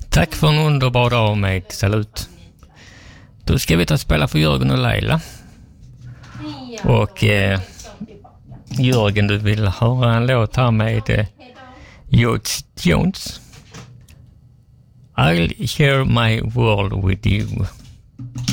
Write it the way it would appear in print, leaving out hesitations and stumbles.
Tack för en underbar dag med Salut. Då ska vi ta och spela för Jörgen och Laila. Och Jörgen, du vill höra en låt här med George Jones. I'll share my world with you.